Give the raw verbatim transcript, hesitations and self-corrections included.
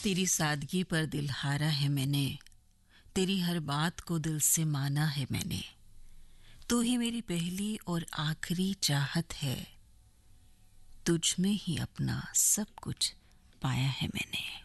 तेरी सादगी पर दिल हारा है मैंने, तेरी हर बात को दिल से माना है मैंने। तू ही मेरी पहली और आखिरी चाहत है, तुझ में ही अपना सब कुछ पाया है मैंने।